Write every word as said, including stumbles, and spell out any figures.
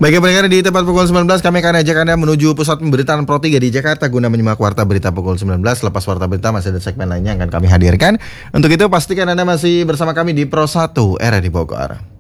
Baik pendengar, di tepat pukul sembilan belas kami akan ajak Anda menuju pusat pemberitaan Pro tiga di Jakarta guna menyimak warta berita pukul sembilan belas. Lepas warta berita masih ada segmen lainnya yang akan kami hadirkan. Untuk itu pastikan Anda masih bersama kami di Pro satu era di Bogor.